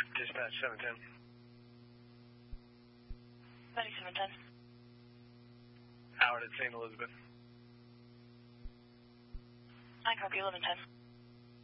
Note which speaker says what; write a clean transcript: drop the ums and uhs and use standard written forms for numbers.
Speaker 1: Dispatch 710.
Speaker 2: 9710.
Speaker 1: Howard at St. Elizabeth.
Speaker 2: I copy 1110.